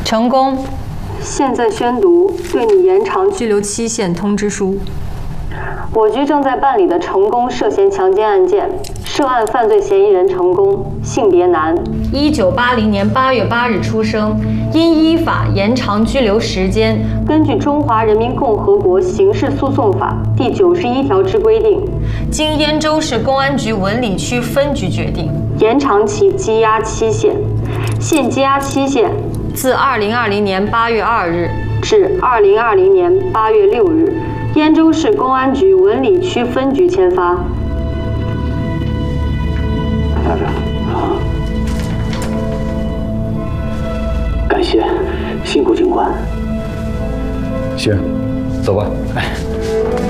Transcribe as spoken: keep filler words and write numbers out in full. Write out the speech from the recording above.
成功。 现在宣读对你延长拘留期限通知书。 我局正在办理的成功涉嫌强奸案件，涉案犯罪嫌疑人成功，性别男， 一九八零年八月八日出生，因依法延长拘留时间， 根据《中华人民共和国刑事诉讼法》第九十一条之规定， 经燕州市公安局文理区分局决定， 延长其羁押期限。现羁押期限自二零二零年八月二日至二零二零年八月六日，燕州市公安局文理区分局签发。 大长，感谢，辛苦警官。 行，走吧。哎。